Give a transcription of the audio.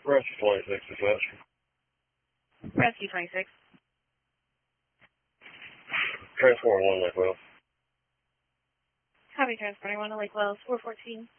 Rescue 26 is Western. Rescue 26. Transport 1 Lake Wells. Copy, transporting 1 to Lake Wells, 414.